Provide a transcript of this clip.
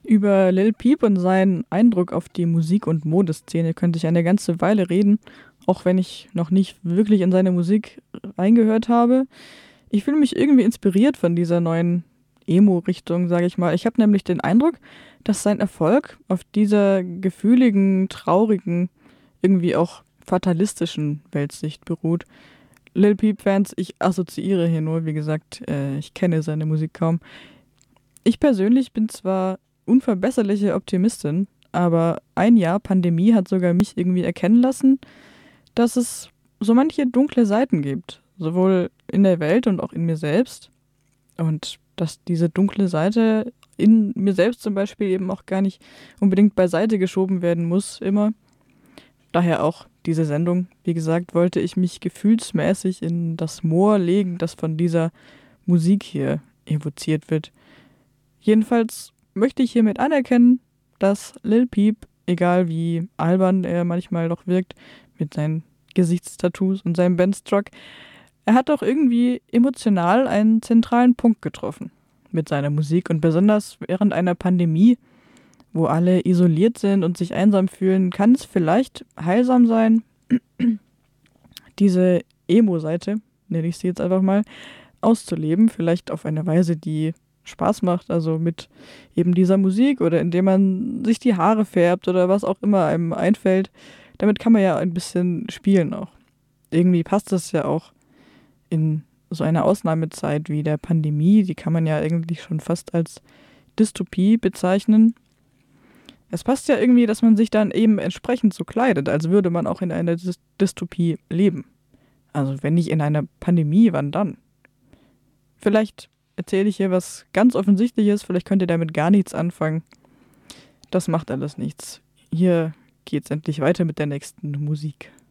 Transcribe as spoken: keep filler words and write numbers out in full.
Über Lil Peep und seinen Eindruck auf die Musik- und Modeszene könnte ich eine ganze Weile reden, auch wenn ich noch nicht wirklich in seine Musik reingehört habe. Ich fühle mich irgendwie inspiriert von dieser neuen Emo-Richtung, sage ich mal. Ich habe nämlich den Eindruck, dass sein Erfolg auf dieser gefühligen, traurigen, irgendwie auch fatalistischen Weltsicht beruht. Lil Peep-Fans, ich assoziiere hier nur, wie gesagt, äh, ich kenne seine Musik kaum. Ich persönlich bin zwar unverbesserliche Optimistin, aber ein Jahr Pandemie hat sogar mich irgendwie erkennen lassen, dass es so manche dunkle Seiten gibt, sowohl in der Welt und auch in mir selbst. Und dass diese dunkle Seite in mir selbst zum Beispiel eben auch gar nicht unbedingt beiseite geschoben werden muss, immer. Daher auch diese Sendung. Wie gesagt, wollte ich mich gefühlsmäßig in das Moor legen, das von dieser Musik hier evoziert wird. Jedenfalls möchte ich hiermit anerkennen, dass Lil Peep, egal wie albern er manchmal doch wirkt, mit seinen Gesichtstattoos und seinem Bandstruck, er hat doch irgendwie emotional einen zentralen Punkt getroffen mit seiner Musik und besonders während einer Pandemie, wo alle isoliert sind und sich einsam fühlen, kann es vielleicht heilsam sein, diese Emo-Seite, nenne ich sie jetzt einfach mal, auszuleben, vielleicht auf eine Weise, die Spaß macht, also mit eben dieser Musik oder indem man sich die Haare färbt oder was auch immer einem einfällt. Damit kann man ja ein bisschen spielen auch. Irgendwie passt das ja auch in so einer Ausnahmezeit wie der Pandemie, die kann man ja eigentlich schon fast als Dystopie bezeichnen. Es passt ja irgendwie, dass man sich dann eben entsprechend so kleidet, als würde man auch in einer Dys- Dystopie leben. Also wenn nicht in einer Pandemie, wann dann? Vielleicht erzähle ich hier was ganz Offensichtliches, vielleicht könnt ihr damit gar nichts anfangen. Das macht alles nichts. Hier geht's endlich weiter mit der nächsten Musik.